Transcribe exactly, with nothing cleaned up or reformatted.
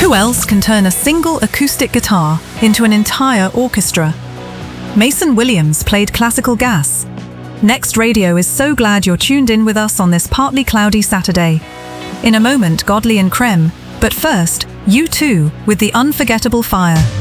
Who else can turn a single acoustic guitar into an entire orchestra? Mason Williams played classical gas. Next Radio is so glad you're tuned in with us on this partly cloudy Saturday. In a moment, Godley and Creme, but first, U two with The Unforgettable Fire.